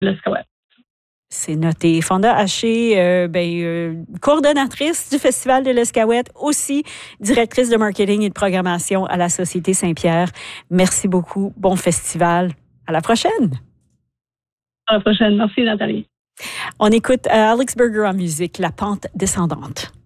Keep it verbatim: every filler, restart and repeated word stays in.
l'Escaouette. C'est noté. Fonda Haché, euh, ben, euh, coordonnatrice du Festival de l'Escaouette, aussi directrice de marketing et de programmation à la Société Saint-Pierre. Merci beaucoup. Bon festival. À la prochaine. À la prochaine. Merci, Nathalie. On écoute euh, Alex Berger en musique, La pente descendante.